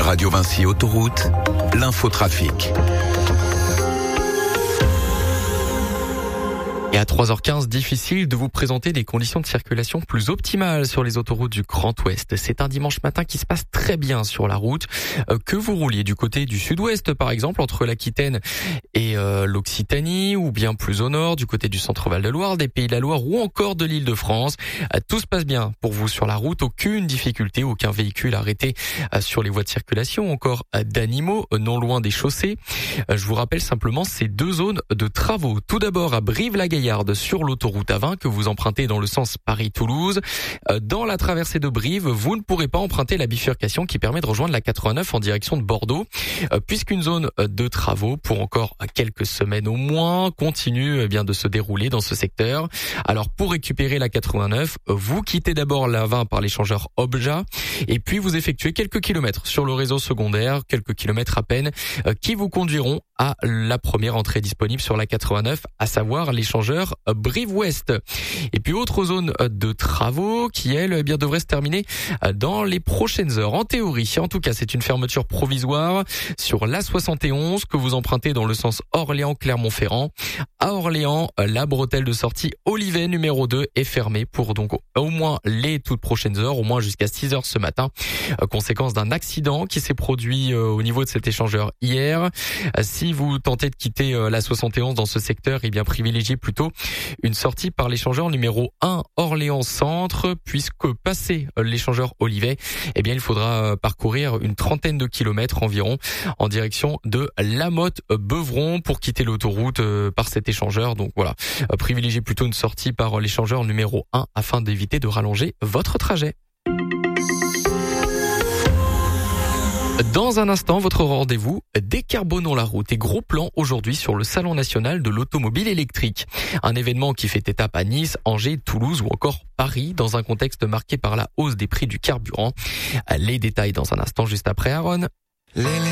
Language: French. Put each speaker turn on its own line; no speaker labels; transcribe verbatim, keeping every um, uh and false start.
Radio Vinci Autoroute, l'infotrafic.
Et à trois heures quinze, difficile de vous présenter des conditions de circulation plus optimales sur les autoroutes du Grand Ouest. C'est un dimanche matin qui se passe très bien sur la route. Euh, que vous rouliez du côté du sud-ouest, par exemple, entre l'Aquitaine et euh, l'Occitanie, ou bien plus au nord, du côté du centre Val-de-Loire, des Pays de la Loire ou encore de l'Île-de-France. Euh, tout se passe bien pour vous sur la route. Aucune difficulté, aucun véhicule arrêté euh, sur les voies de circulation, encore euh, d'animaux euh, non loin des chaussées. Euh, je vous rappelle simplement ces deux zones de travaux. Tout d'abord à Brive-la-Gaillarde, sur l'autoroute A vingt que vous empruntez dans le sens Paris-Toulouse. Dans la traversée de Brive, vous ne pourrez pas emprunter la bifurcation qui permet de rejoindre la quatre-vingt-neuf en direction de Bordeaux, puisqu'une zone de travaux pour encore quelques semaines au moins continue eh bien de se dérouler dans ce secteur. Alors pour récupérer la quatre-vingt-neuf, vous quittez d'abord la vingt par l'échangeur Obja et puis vous effectuez quelques kilomètres sur le réseau secondaire, quelques kilomètres à peine, qui vous conduiront à la première entrée disponible sur la quatre-vingt-neuf, à savoir l'échangeur Brive-Ouest. Et puis autre zone de travaux qui, elle, eh bien, devrait se terminer dans les prochaines heures. En théorie, en tout cas, c'est une fermeture provisoire sur l'A soixante et onze que vous empruntez dans le sens Orléans-Clermont-Ferrand. À Orléans, la bretelle de sortie Olivet numéro deux est fermée pour donc au moins les toutes prochaines heures, au moins jusqu'à six heures ce matin, conséquence d'un accident qui s'est produit au niveau de cet échangeur hier. Si vous tentez de quitter l'A soixante et onze dans ce secteur, eh bien privilégiez plutôt une sortie par l'échangeur numéro un Orléans Centre, puisque passé l'échangeur Olivet, eh bien il faudra parcourir une trentaine de kilomètres environ en direction de La Motte-Beuvron pour quitter l'autoroute par cet échangeur. Donc voilà, privilégiez plutôt une sortie par l'échangeur numéro un afin d'éviter de rallonger votre trajet. Dans un instant, votre rendez-vous Décarbonons la route et gros plan aujourd'hui sur le Salon national de l'automobile électrique. Un événement qui fait étape à Nice, Angers, Toulouse ou encore Paris dans un contexte marqué par la hausse des prix du carburant. Les détails dans un instant juste après Aaron.